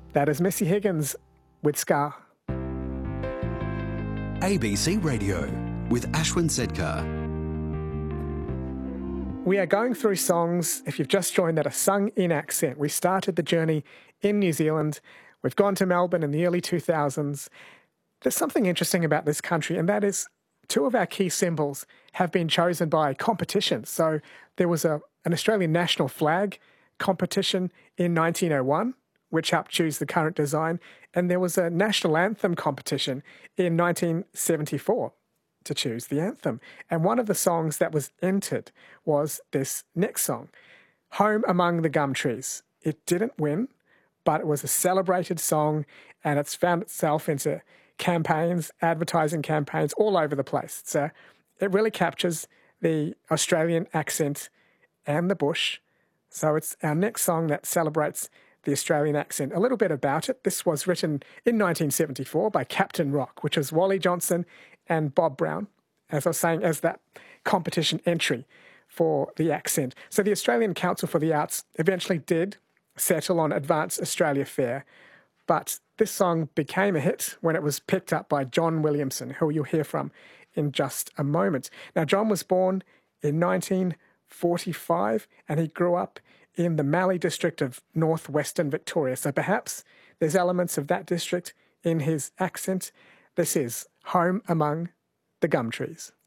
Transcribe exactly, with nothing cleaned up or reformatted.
That is Missy Higgins with Scar. A B C Radio with Ashwin Sedkar. We are going through songs, if you've just joined, that are sung in accent. We started the journey in New Zealand. We've gone to Melbourne in the early two thousands. There's something interesting about this country, and that is two of our key symbols have been chosen by competitions. So there was a, an Australian national flag competition in nineteen oh one, which helped choose the current design, and there was a national anthem competition in nineteen seventy-four to choose the anthem. And one of the songs that was entered was this next song, Home Among the Gum Trees. It didn't win, but it was a celebrated song, and it's found itself into campaigns, advertising campaigns all over the place. So it really captures the Australian accent and the bush. So it's our next song that celebrates the Australian accent. A little bit about it. This was written in nineteen seventy-four by Captain Rock, which was Wally Johnson and Bob Brown, as I was saying, as that competition entry for the accent. So the Australian Council for the Arts eventually did settle on Advance Australia Fair, but this song became a hit when it was picked up by John Williamson, who you'll hear from in just a moment. Now, John was born in nineteen forty-five, and he grew up in the Mallee district of northwestern Victoria. So perhaps there's elements of that district in his accent. This is Home Among the Gum Trees.